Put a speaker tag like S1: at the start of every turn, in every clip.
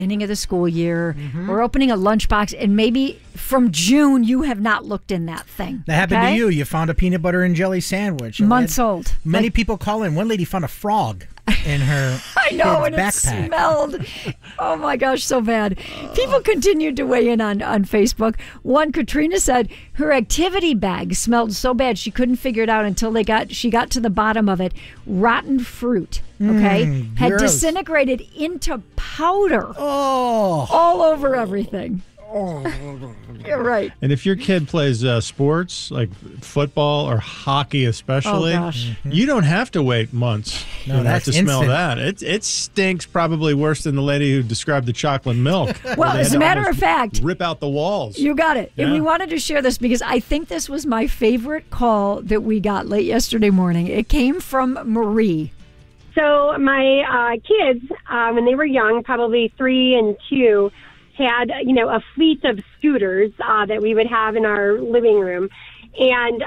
S1: beginning of the school year. We're opening a lunchbox, and maybe from June you have not looked in that thing.
S2: That happened to you. You found a peanut butter and jelly sandwich.
S1: Months old.
S2: Many people call in. One lady found a frog in her
S1: I know, and
S2: backpack.
S1: It smelled. Oh my gosh, so bad. People continued to weigh in on Facebook. One, Katrina said her activity bag smelled so bad she couldn't figure it out until she got to the bottom of it. Rotten fruit, okay, had
S2: gross.
S1: Disintegrated into powder all over everything. You're right.
S3: And if your kid plays sports, like football or hockey especially, you don't have to wait months to smell that. It stinks probably worse than the lady who described the chocolate milk.
S1: Well, as a matter of fact,
S3: rip out the walls.
S1: You got it.
S3: Yeah.
S1: And we wanted to share this because I think this was my favorite call that we got late yesterday morning. It came from Marie.
S4: So my kids, when they were young, probably 3 and 2, had, a fleet of scooters that we would have in our living room. And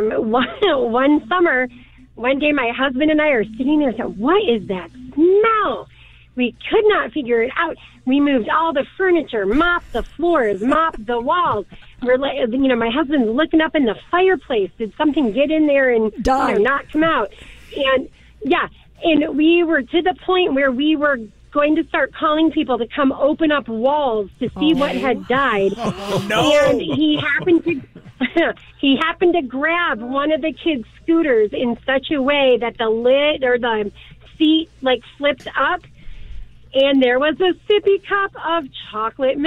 S4: one summer, one day, my husband and I are sitting there and said, what is that smell? We could not figure it out. We moved all the furniture, mopped the floors, mopped the walls. We're like, my husband's looking up in the fireplace. Did something get in there and not come out? And and we were to the point where we were going to start calling people to come open up walls to see what had died. And he happened to grab one of the kids' scooters in such a way that the lid or the seat flipped up, and there was a sippy cup of chocolate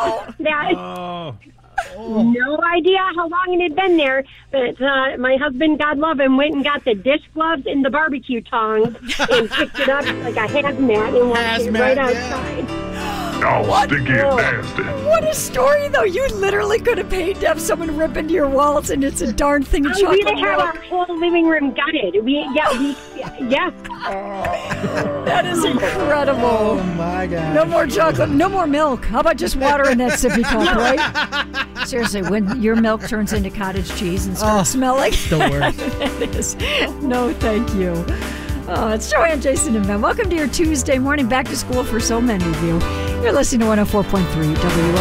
S4: milk. No idea how long it had been there, but my husband, God love him, went and got the dish gloves and the barbecue tongs and picked it up like a hazmat and walked it right outside.
S5: Oh, stinky and nasty.
S1: What a story, though. You literally could have paid to have someone rip into your walls, and it's a darn thing of chocolate milk.
S4: We had our whole living room gutted.
S1: That is incredible.
S2: Oh, my God.
S1: No more chocolate, no more milk. How about just water in that sippy cup, right? Seriously, when your milk turns into cottage cheese and starts smelling.
S2: It's the worst.
S1: It is. No, thank you. Oh, it's Joanne, Jason, and Ben. Welcome to your Tuesday morning back to school for so many of you. You're listening to 104.3 WO.